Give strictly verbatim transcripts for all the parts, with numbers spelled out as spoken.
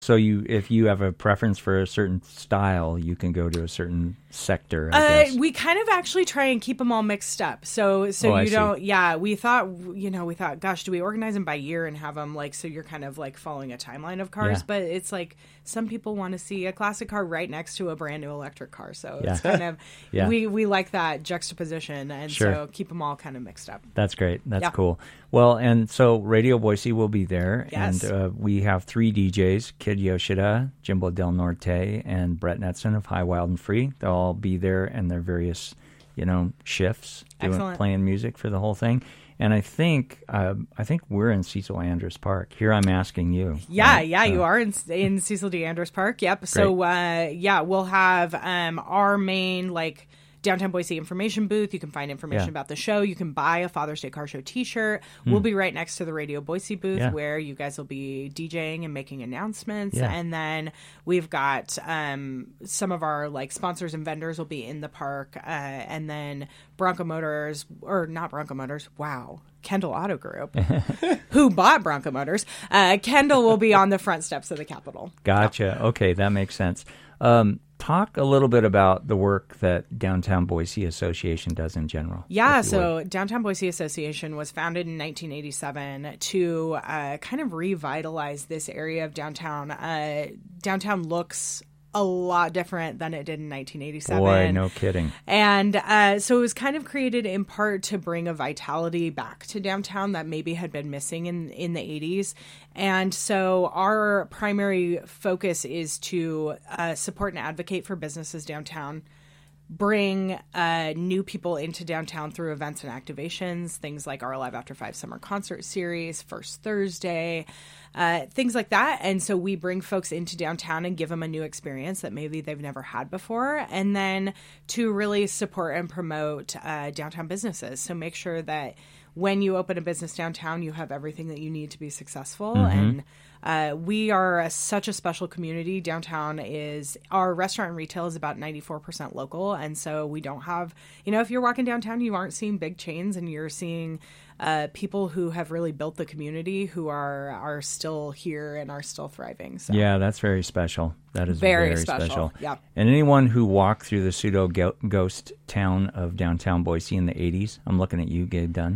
So you, if you have a preference for a certain style, you can go to a certain sector. I Uh, guess. we kind of actually try and keep them all mixed up. So, so Oh, I you see. don't, yeah, we thought, you know, we thought, gosh, do we organize them by year and have them like, so you're kind of like following a timeline of cars, Yeah. but it's like some people want to see a classic car right next to a brand new electric car. So Yeah. it's kind of, Yeah. we, we like that juxtaposition. And Sure. so keep them all kind of mixed up. That's great. That's Yeah. cool. Well, and so Radio Boise will be there, Yes. and uh, we have three D Js: Kid Yoshida, Jimbo Del Norte, and Brett Netson of High, Wild, and Free. They'll all be there in their various, you know, shifts, doing, Excellent. playing music for the whole thing. And I think uh, I think we're in Cecil Andrus Park. Here, I'm asking you. Yeah, right? yeah, So- you are in, in Cecil D. Andrus Park. Yep. So, uh, yeah, we'll have um, our main, like, Downtown Boise information booth. You can find information Yeah. about the show. You can buy a Father's Day Car Show t-shirt. We'll be right next to the Radio Boise booth Yeah. where you guys will be DJing and making announcements. Yeah. And then we've got um, some of our like sponsors and vendors will be in the park. Uh, and then Bronco Motors, or not Bronco Motors, wow. Kendall Auto Group, who bought Bronco Motors. Uh, Kendall will be on the front steps of the Capitol. Gotcha. Okay, that makes sense. Um, talk a little bit about the work that Downtown Boise Association does in general. Yeah, if you so would. Downtown Boise Association was founded in nineteen eighty-seven to uh, kind of revitalize this area of downtown. Uh, downtown looks a lot different than it did in nineteen eighty-seven. Boy, no kidding. And uh, so it was kind of created in part to bring a vitality back to downtown that maybe had been missing in, in the eighties. And so our primary focus is to uh, support and advocate for businesses downtown, bring uh, new people into downtown through events and activations, things like our Alive After Five Summer Concert Series, First Thursday, uh, things like that. And so we bring folks into downtown and give them a new experience that maybe they've never had before. And then to really support and promote uh, downtown businesses. So make sure that when you open a business downtown, you have everything that you need to be successful. And uh, we are a, such a special community. Downtown is, our restaurant and retail is about ninety-four percent local. And so we don't have, you know, if you're walking downtown, you aren't seeing big chains and you're seeing uh, people who have really built the community who are are still here and are still thriving. So. Yeah, that's very special. That is Very very, special, special. yeah. And anyone who walked through the pseudo go- ghost town of downtown Boise in the eighties, I'm looking at you, Gabe Dunn.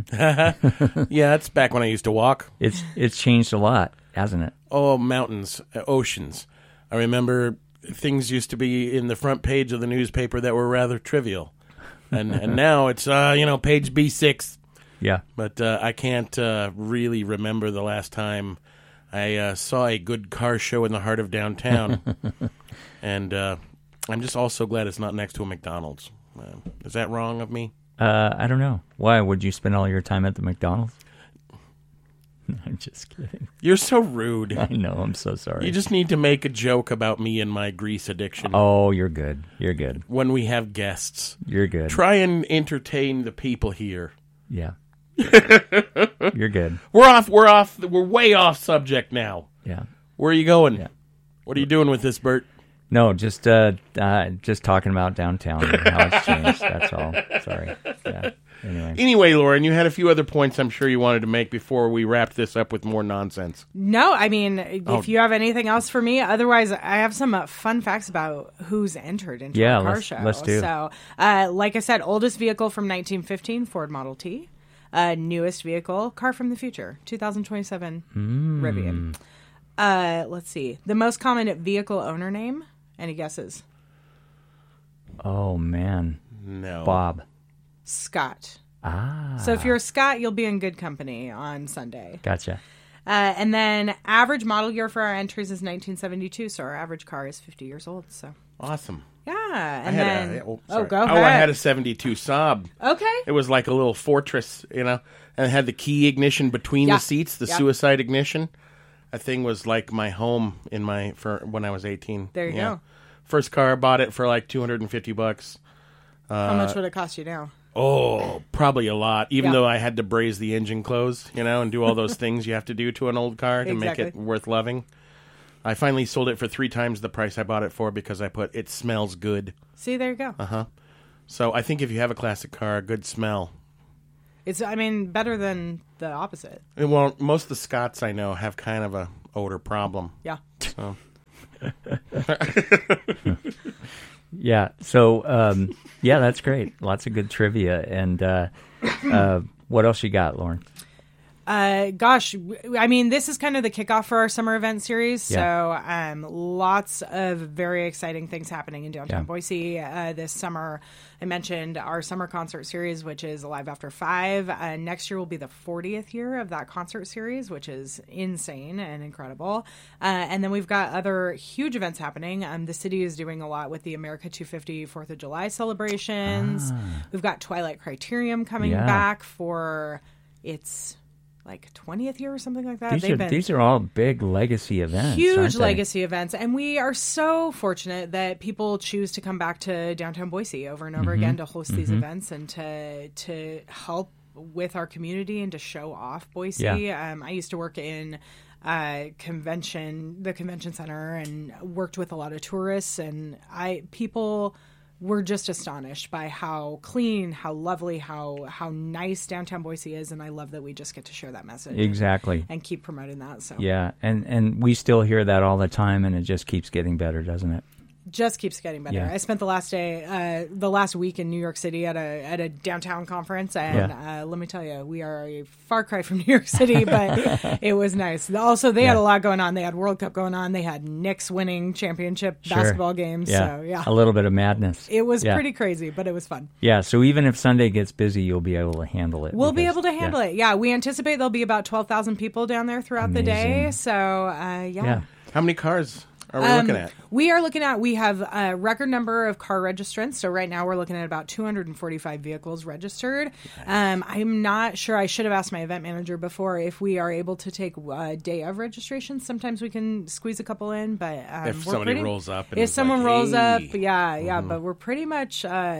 Yeah, that's back when I used to walk. It's it's changed a lot, hasn't it? Oh, mountains, uh, oceans. I remember things used to be in the front page of the newspaper that were rather trivial. And and now it's, uh, you know, page B six. Yeah. But uh, I can't uh, really remember the last time I uh, saw a good car show in the heart of downtown. And uh, I'm just also glad it's not next to a McDonald's. Uh, is that wrong of me? Uh, I don't know. Why would you spend all your time at the McDonald's? I'm just kidding. You're so rude. I know. I'm so sorry. You just need to make a joke about me and my grease addiction Oh, you're good. You're good. when we have guests. You're good. Try and entertain the people here. Yeah. You're good. We're off. We're off. We're way off subject now. Yeah. Where are you going? Yeah. What are you doing with this, Bert? No, just uh, uh, just talking about downtown and how it's changed. That's all. Sorry. Yeah. Anyway. Anyway, Lauren, you had a few other points I'm sure you wanted to make before we wrapped this up with more nonsense. No, I mean, if Oh. you have anything else for me, otherwise, I have some uh, fun facts about who's entered into Yeah, our car let's- show. let's do. So, uh, like I said, oldest vehicle from nineteen fifteen, Ford Model T. Uh, newest vehicle, car from the future, twenty twenty-seven Hmm. Rivian. Uh, let's see, the most common vehicle owner name. Any guesses? Oh man, No. Bob. Scott. Ah. So if you're a Scott, you'll be in good company on Sunday. Gotcha. Uh, and then average model year for our entries is nineteen seventy-two, so our average car is fifty years old. So Awesome. yeah, I and had then a, oh, oh, sorry. go Oh, ahead. I had a seventy-two Saab. Okay. It was like a little fortress, you know, and it had the key ignition between Yeah. the seats, the Yep. suicide ignition. That thing was like my home in my for when I was eighteen. There you Yeah. go. First car, I bought it for like two hundred fifty bucks. How much would it cost you now? Oh, probably a lot. Even Yeah. though I had to braze the engine closed, you know, and do all those things you have to do to an old car to make it Exactly. worth loving. I finally sold it for three times the price I bought it for because I put it smells good. See, there you go. Uh huh. So I think if you have a classic car, a good smell. It's, I mean, better than the opposite. And, well, most of the Scots I know have kind of a odor problem. Yeah. So Yeah. So, um, yeah, that's great. Lots of good trivia. And uh, uh, what else you got, Lauren? Uh, gosh, w- I mean, this is kind of the kickoff for our summer event series. Yeah. So, um, lots of very exciting things happening in downtown Yeah. Boise uh, this summer. I mentioned our summer concert series, which is Alive After Five. Uh, next year will be the fortieth year of that concert series, which is insane and incredible. Uh, and then we've got other huge events happening. Um, the city is doing a lot with the America two fifty fourth of July celebrations. We've got Twilight Criterium coming Yeah. back for its like twentieth year or something like that. These They've are been these are all big legacy events. huge aren't they? legacy events, and we are so fortunate that people choose to come back to downtown Boise over and over Mm-hmm. again to host these events and to to help with our community and to show off Boise. Yeah. Um, I used to work in uh, convention, the convention center, and worked with a lot of tourists, and I people. We're just astonished by how clean, how lovely, how how nice downtown Boise is, and I love that we just get to share that message Exactly. and, and keep promoting that. So Yeah, and and we still hear that all the time, and it just keeps getting better, doesn't it? just keeps getting better. Yeah. I spent the last day, uh, the last week in New York City at a at a downtown conference, and Yeah. uh, let me tell you, we are a far cry from New York City, but it was nice. Also, they had Yeah. a lot going on. They had World Cup going on. They had Knicks winning championship Sure. basketball games. Yeah. So yeah, A little bit of madness. it was Yeah. pretty crazy, but it was fun. Yeah, so even if Sunday gets busy, you'll be able to handle it. We'll be because- able to handle yeah. it. Yeah, we anticipate there'll be about twelve thousand people down there throughout the day. Amazing. So uh, yeah. Yeah. How many cars are we Um, looking at? We are looking at, we have a record number of car registrants. So right now we're looking at about two hundred forty-five vehicles registered. Um, I'm not sure, I should have asked my event manager before if we are able to take a day of registration. Sometimes we can squeeze a couple in, but um, If we're somebody pretty- rolls up and If is someone like, rolls up, "Hey." yeah, yeah, but we're pretty much uh,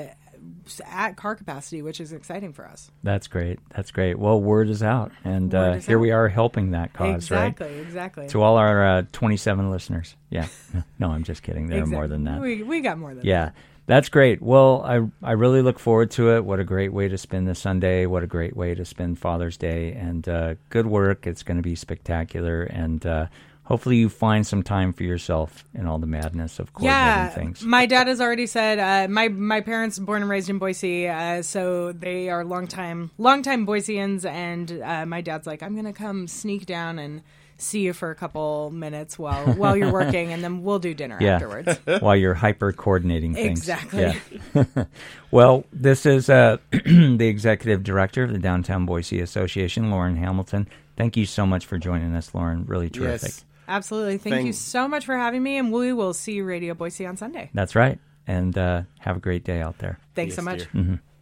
at car capacity, which is exciting for us. That's great. That's great. Well, word is out, and Word uh, is here out. we are helping that cause, exactly, right? exactly. To all our uh, twenty-seven listeners. Yeah. No, I'm just kidding. There are Exactly. more than that. We, we got more than that. Yeah, that's great. Well, I I really look forward to it. What a great way to spend this Sunday. What a great way to spend Father's Day. And uh, good work. It's going to be spectacular. And uh, hopefully you find some time for yourself in all the madness of coordinating Yeah, things. my dad has already said. Uh, my my parents born and raised in Boise, uh, so they are longtime longtime Boiseans. And uh, my dad's like, I'm gonna come sneak down and see you for a couple minutes while while you're working, and then we'll do dinner Yeah. afterwards. While you're hyper coordinating things. Exactly. Yeah. Well, this is uh, the executive director of the Downtown Boise Association, Lauren Hamilton. Thank you so much for joining us, Lauren. Really terrific. Yes. Absolutely. Thank Thank- you so much for having me, and we will see you Radio Boise on Sunday. That's right. And uh, have a great day out there. Thanks Yes, so much. dear. Mhm.